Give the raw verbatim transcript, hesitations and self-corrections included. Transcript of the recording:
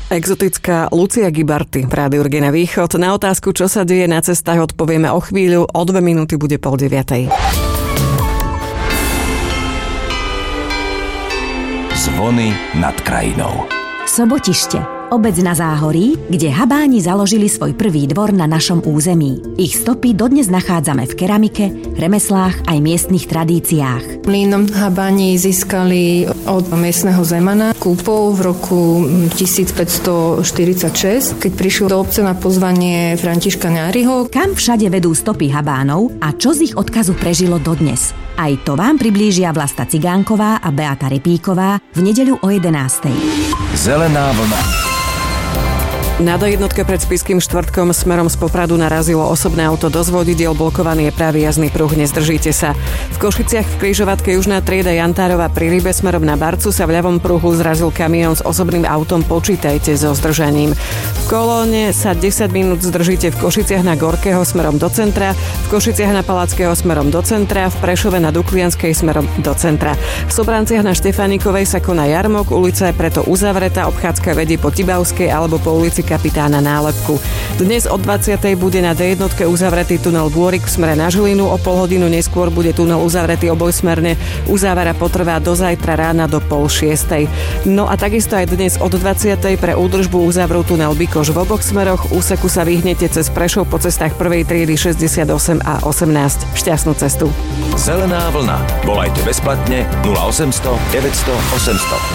Exotická Lucia Gibarty v Rádiu Regina Východ. Na otázku, čo sa deje na cestách, odpovieme o chvíľu. O dve minúty bude pol deviatej. Zvony nad krajinou. Sobotište. Obec na Záhorí, kde Habáni založili svoj prvý dvor na našom území. Ich stopy dodnes nachádzame v keramike, remeslách aj miestnych tradíciách. Mlyn Habáni získali od miestneho zemana kúpov v roku tisícpäťstoštyridsaťšesť, keď prišiel do obce na pozvanie Františka Ňáriho. Kam všade vedú stopy Habánov a čo z ich odkazu prežilo dodnes? Aj to vám priblížia Vlasta Cigánková a Beata Repíková v nedeľu o jedenástej. Zelená vlna. Na dé jednotke pred Spišským štvrtkom smerom z Popradu narazilo osobné auto do zvodidiel, blokovaný je pravý jazdný pruh, nezdržíte sa. V Košiciach v križovatke Južná trieda Jantárova pri Rybe smerom na Barcu sa v ľavom pruhu zrazil kamión s osobným autom, počítajte so zdržaním. V kolóne sa desať minút zdržíte v Košiciach na Gorkého smerom do centra, v Košiciach na Palackého smerom do centra, v Prešove na Duklianskej smerom do centra. V Sobranciach na Štefánikovej sa koná jarmok, ulica je preto uzavretá, obchádzka vedie po Tibavskej alebo po ulici Kapitána Nálepku. Dnes od dvadsiatej bude na dé jednotke uzavretý tunel Bôrik v smere na Žilinu, o pol hodinu neskôr bude tunel uzavretý obojsmerne. Uzávara potrvá do zajtra rána do pol šiestej. No a takisto aj dnes od dvadsiatej pre údržbu uzavrú tunel Bikoš v oboch smeroch. Úseku sa vyhnete cez Prešov po cestách prvej triedy šesťdesiatosem a osemnásť. Šťastnú cestu. Zelená vlna. Volajte bezplatne nula osemsto deväťsto osemsto.